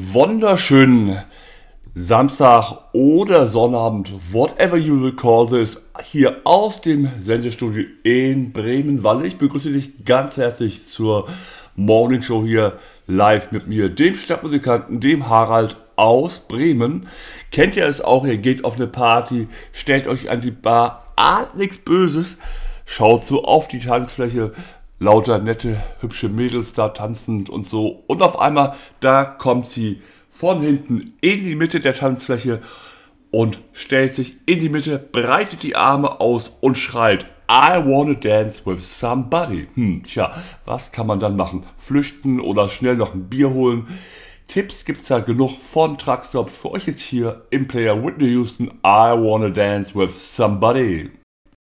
Einen wunderschönen Samstag oder Sonnabend, whatever you will call this, hier aus dem Sendestudio in Bremen-Walle. Ich begrüße dich ganz herzlich zur Morning Show hier live mit mir, dem Stadtmusikanten, dem Harald aus Bremen. Kennt ihr es auch, ihr geht auf eine Party, stellt euch an die Bar, ahnt nichts Böses, schaut so auf die Tanzfläche, lauter nette, hübsche Mädels da tanzend und so. Und auf einmal, da kommt sie von hinten in die Mitte der Tanzfläche und stellt sich in die Mitte, breitet die Arme aus und schreit: I wanna dance with somebody. Tja, was kann man dann machen? Flüchten oder schnell noch ein Bier holen? Tipps gibt's da genug von Truckstop. Für euch jetzt hier im Player Whitney Houston, I wanna dance with somebody.